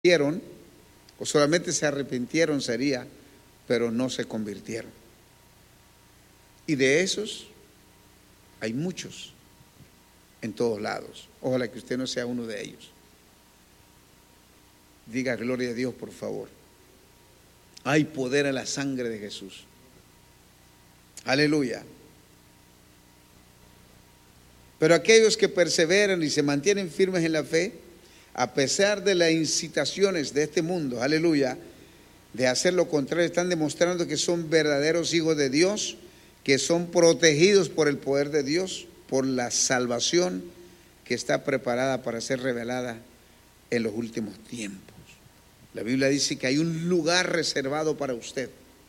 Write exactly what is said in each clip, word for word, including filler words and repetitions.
convirtieron, o solamente se arrepintieron sería, pero no se convirtieron. Y de esos hay muchos en todos lados. Ojalá que usted no sea uno de ellos. Diga gloria a Dios, por favor. Hay poder en la sangre de Jesús. Aleluya. Pero aquellos que perseveran y se mantienen firmes en la fe, a pesar de las incitaciones de este mundo, aleluya, de hacer lo contrario, están demostrando que son verdaderos hijos de Dios, que son protegidos por el poder de Dios, por la salvación que está preparada para ser revelada en los últimos tiempos. La Biblia dice que hay un lugar reservado para usted.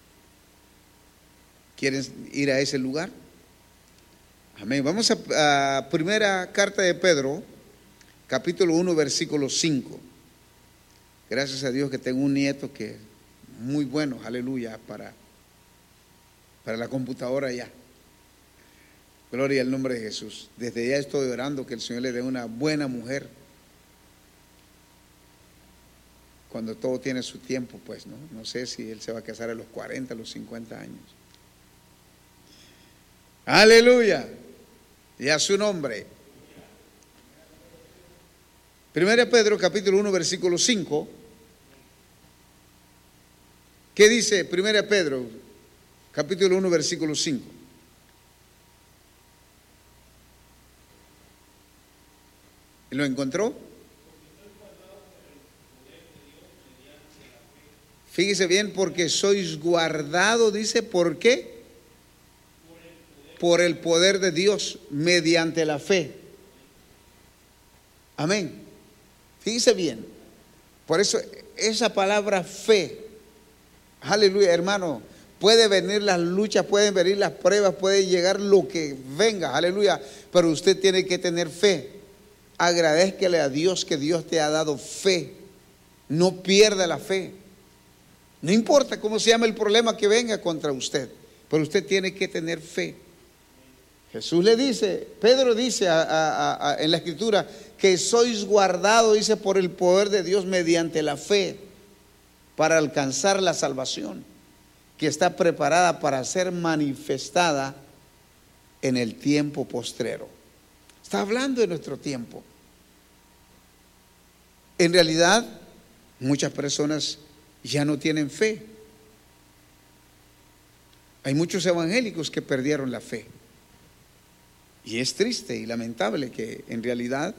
¿Quieren ir a ese lugar? Amén. Vamos a, a primera carta de Pedro, capítulo uno, versículo cinco. Gracias a Dios que tengo un nieto que es muy bueno, aleluya, para, para la computadora ya. Gloria al nombre de Jesús. Desde ya estoy orando que el Señor le dé una buena mujer. Cuando todo tiene su tiempo, pues, ¿no? No sé si él se va a casar a los cuarenta, a los cincuenta años. Aleluya. Y a su nombre. Primera Pedro, capítulo uno, versículo cinco. ¿Qué dice Primera Pedro, capítulo uno, versículo cinco? ¿Lo encontró? Fíjese bien, porque sois guardados, dice, ¿por qué? Por el poder de Dios, mediante la fe. Amén. Fíjese bien. Por eso esa palabra fe, aleluya, hermano, puede venir las luchas, pueden venir las pruebas, puede llegar lo que venga, aleluya, pero usted tiene que tener fe. Agradézcale a Dios que Dios te ha dado fe. No pierda la fe. No importa cómo se llama el problema que venga contra usted, pero usted tiene que tener fe. Jesús le dice, Pedro dice a, a, a, en la escritura que sois guardados, dice, por el poder de Dios mediante la fe para alcanzar la salvación que está preparada para ser manifestada en el tiempo postrero. Está hablando de nuestro tiempo. En realidad, muchas personas ya no tienen fe. Hay muchos evangélicos que perdieron la fe. Y es triste y lamentable que en realidad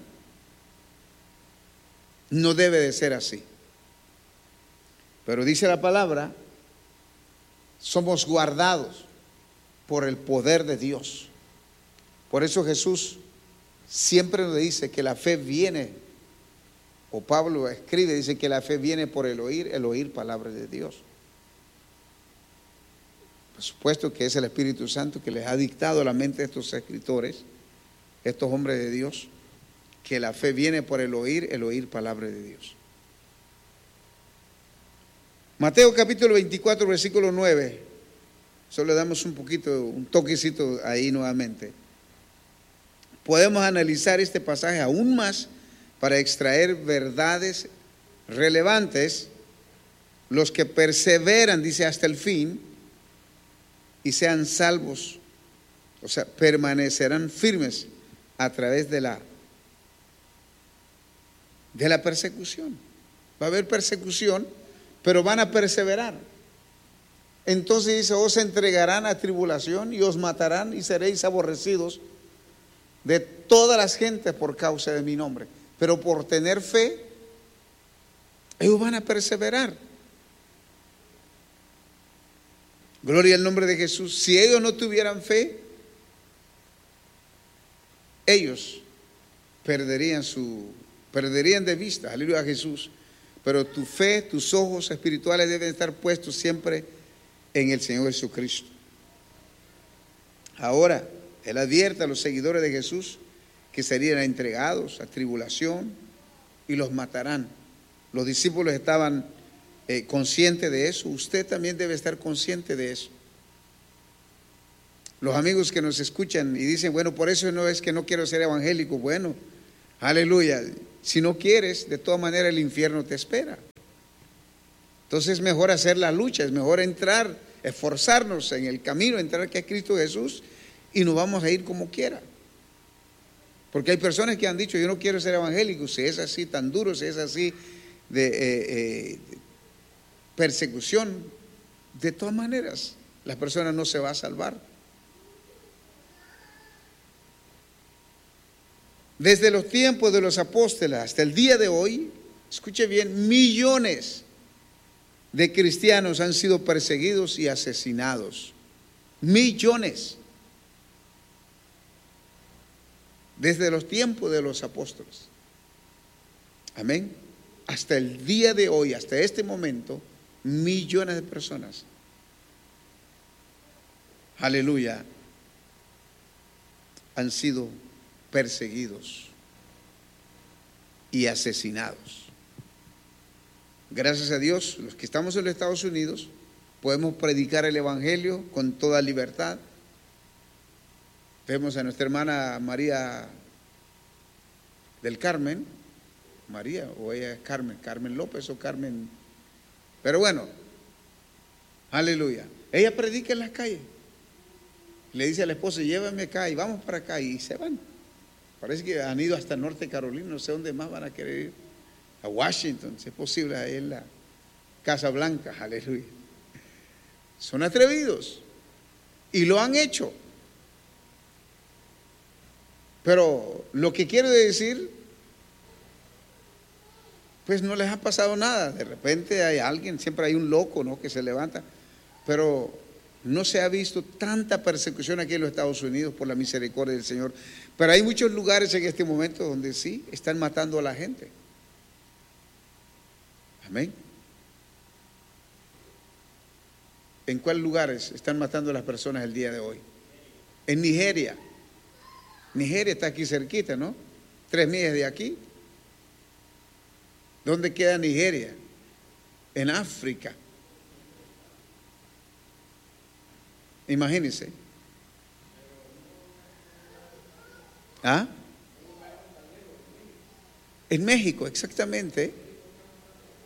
no debe de ser así. Pero dice la palabra, somos guardados por el poder de Dios. Por eso Jesús siempre nos dice que la fe viene, o Pablo escribe, dice que la fe viene por el oír, el oír palabra de Dios. Por supuesto que es el Espíritu Santo que les ha dictado a la mente de estos escritores, estos hombres de Dios, que la fe viene por el oír, el oír palabra de Dios. Mateo capítulo veinticuatro, versículo nueve. Solo le damos un poquito, un toquecito ahí nuevamente. Podemos analizar este pasaje aún más para extraer verdades relevantes. Los que perseveran, dice, hasta el fin y sean salvos, o sea, permanecerán firmes a través de la de la persecución. Va a haber persecución, pero van a perseverar. Entonces dice, os entregarán a tribulación y os matarán y seréis aborrecidos de todas las gentes por causa de mi nombre. Pero por tener fe, ellos van a perseverar. Gloria al nombre de Jesús. Si ellos no tuvieran fe, ellos perderían su, perderían de vista, aleluya, a Jesús. Pero tu fe, tus ojos espirituales deben estar puestos siempre en el Señor Jesucristo. Ahora, Él advierte a los seguidores de Jesús que serían entregados a tribulación y los matarán. Los discípulos estaban eh, conscientes de eso. Usted también debe estar consciente de eso. Los amigos que nos escuchan y dicen, bueno, por eso no es que no quiero ser evangélico. Bueno, aleluya, Si no quieres, de todas maneras el infierno te espera. Entonces es mejor hacer la lucha, es mejor entrar, esforzarnos en el camino, entrar que es Cristo Jesús, y nos vamos a ir como quiera. Porque hay personas que han dicho, yo no quiero ser evangélico, si es así tan duro, si es así de eh, eh, persecución, de todas maneras la persona no se va a salvar. Desde los tiempos de los apóstoles hasta el día de hoy, escuche bien, millones de cristianos han sido perseguidos y asesinados. Millones. Desde los tiempos de los apóstoles. Amén. Hasta el día de hoy, hasta este momento, millones de personas. Aleluya. Han sido perseguidos y asesinados. Gracias a Dios, los que estamos en los Estados Unidos podemos predicar el evangelio con toda libertad. Vemos a nuestra hermana María del Carmen, María, o ella es Carmen, Carmen López o Carmen, pero bueno, aleluya. Ella predica en las calles. Le dice al esposo, llévame acá y vamos para acá, y se van. Parece que han ido hasta Norte Carolina, no sé dónde más van a querer ir. A Washington, si es posible, ahí en la Casa Blanca, aleluya. Son atrevidos y lo han hecho. Pero lo que quiero decir, pues no les ha pasado nada. De repente hay alguien, siempre hay un loco, ¿no?, que se levanta, pero no se ha visto tanta persecución aquí en los Estados Unidos por la misericordia del Señor. Pero hay muchos lugares en este momento donde sí están matando a la gente. Amén. ¿En cuáles lugares están matando a las personas el día de hoy? En Nigeria. Nigeria está aquí cerquita, ¿no? Tres millas de aquí. ¿Dónde queda Nigeria? En África. Imagínense. ¿Ah? En México, exactamente.